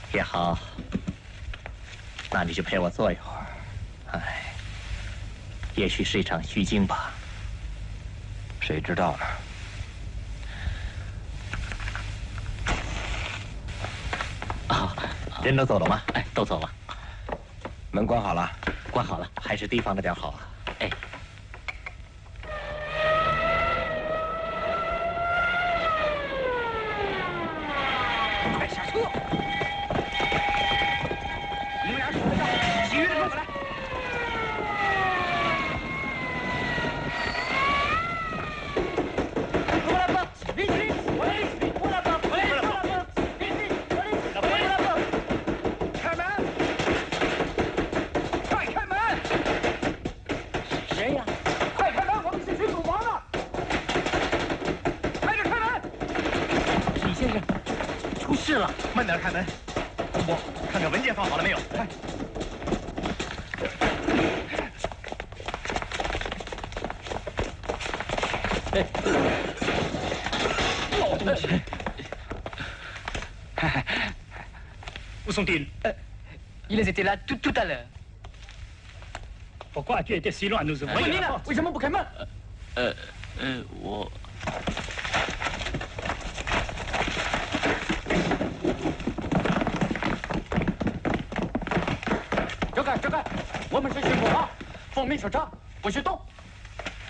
也好，那你就陪我坐一会儿。哎，也许是一场虚惊吧， 谁知道呢？ 啊，人都走了吗？哎，都走了。 门关好了， 关好了，还是提防着点好啊。哎。 快下车！你们俩数着账，其余的跟我来。开门！快开门！ 谁呀？ 快开门！我们是去赌王的。快点开门！ 李先生，出事了！ 慢点开门。我看看文件放好了没有？快！老东西！Où sont-ils? Ils étaient là tout à l'heure. Pourquoi tu étais si loin à nous ouvrir? 问你呢？为什么不开门？ 我这个，我们是巡捕房，奉命守城，不许动。